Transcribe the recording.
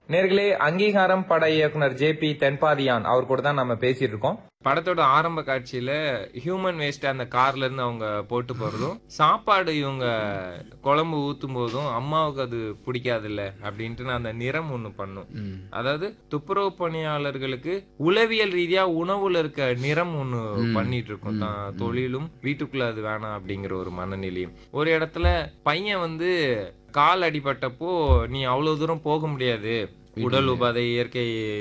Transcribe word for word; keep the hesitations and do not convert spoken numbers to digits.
நேர்களே, அங்கீகாரம் பட இயக்குனர் ஜே பி தென்பாதியான் அவர் கூட தான் நம்ம பேசிட்டு இருக்கோம். படத்தோட ஆரம்ப காட்சியில ஹியூமன் வேஸ்ட் அந்த கார்ல இருந்து அவங்க போட்டு போறதும், சாப்பாடு இவங்க குழம்பு ஊத்தும் போதும் அம்மாவுக்கு அது பிடிக்காதுல்ல அப்படின்ட்டு அந்த நிறம் ஒண்ணு பண்ணும். அதாவது துப்புரவு பணியாளர்களுக்கு உளவியல் ரீதியா உணவுல இருக்க நிறம் ஒண்ணு பண்ணிட்டு இருக்கும். தான் தொழிலும் வீட்டுக்குள்ள அது வேணாம் அப்படிங்கிற ஒரு மனநிலையும். ஒரு இடத்துல பையன் வந்து கால் அடிபட்டப்போ நீ அவ்வளவு தூரம் போக முடியாது, உடல் உபாதை இயற்கை